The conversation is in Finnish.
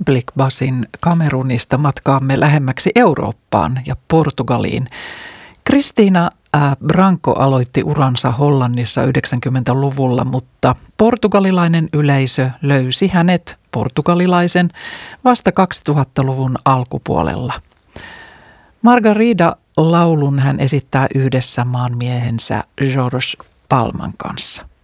Blickbasin Kamerunista matkaamme lähemmäksi Eurooppaan ja Portugaliin. Kristiina Branco aloitti uransa Hollannissa 90-luvulla, mutta portugalilainen yleisö löysi hänet, portugalilaisen, vasta 2000-luvun alkupuolella. Margarida-laulun hän esittää yhdessä maanmiehensä Jorge Palman kanssa.